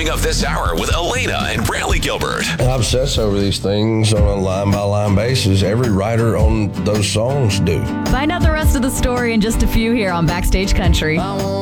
Wrapping up this hour with Elena and Brantley Gilbert. I obsess over these things on a line-by-line basis. Every writer on those songs do. Find out the rest of the story in just a few here on Backstage Country.